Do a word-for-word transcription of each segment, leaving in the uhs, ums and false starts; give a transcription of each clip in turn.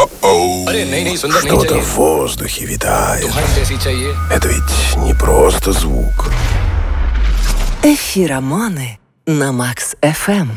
Что-то в воздухе витает. Это ведь не просто звук. Эфироманы на Макс эф эм.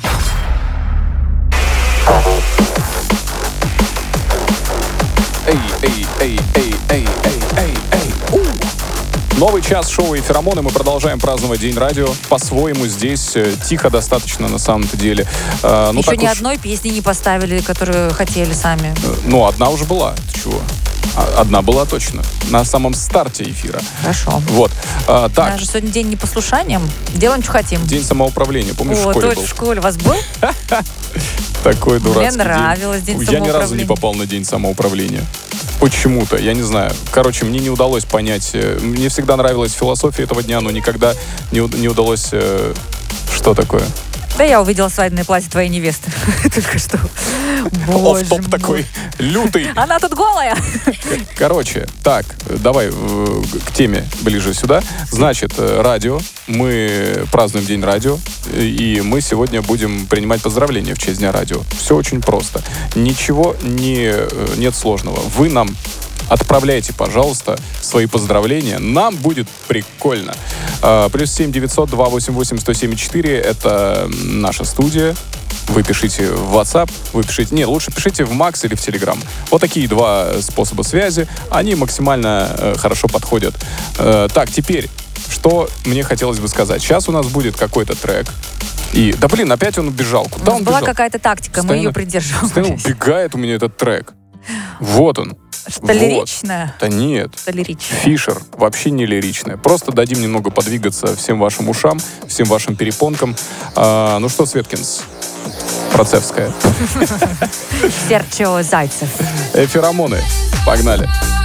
Эй, эй, эй, эй, эй, эй, эй, эй. У! Новый час шоу «Эфиромоны». Мы продолжаем праздновать День радио. По-своему здесь э, тихо достаточно на самом-то деле. Э, ну, Еще ни уж... одной песни не поставили, которую хотели сами. Э, ну, одна уже была. Ты чего? Одна была точно. На самом старте эфира. Хорошо. Вот. А, так. У нас же сегодня день непослушания. Делаем, что хотим. День самоуправления. Помнишь, О, в школе точно, был? в школе у вас был? Такой дурацкий Мне нравилось день самоуправления. Я ни разу не попал на день самоуправления. Почему-то, я не знаю. Короче, мне не удалось понять. Мне всегда нравилась философия этого дня, но никогда не, не удалось... Э, что такое? Да я увидела свадебное платье твоей невесты. Только что. Офф-топ такой лютый. Она тут голая. Короче, так, давай э, к теме ближе сюда. Значит, радио. Мы празднуем День радио. И мы сегодня будем принимать поздравления в честь Дня радио. Все очень просто. Ничего не, нет сложного. Вы нам отправляйте, пожалуйста, свои поздравления. Нам будет прикольно. А, плюс семь девятьсот два восемь восемь сто семь четыре. Это наша студия. Вы пишите в WhatsApp, вы пишите... Не, лучше пишите в Макс или в Telegram. Вот такие два способа связи. Они максимально э, хорошо подходят. Э, так, теперь, что мне хотелось бы сказать. Сейчас у нас будет какой-то трек. И, да блин, опять он убежал. Куда он была бежал? какая-то тактика, Постоянно, мы ее придерживались. Постоянно убегает у меня этот трек. Вот он. Что, вот. лиричное? Да нет. Что лиричное? Фишер. Вообще не лиричное. Просто дадим немного подвигаться всем вашим ушам, всем вашим перепонкам. А, ну что, Светкинс? Процевская. Серчио Зайцев. Эфиромоны. Погнали.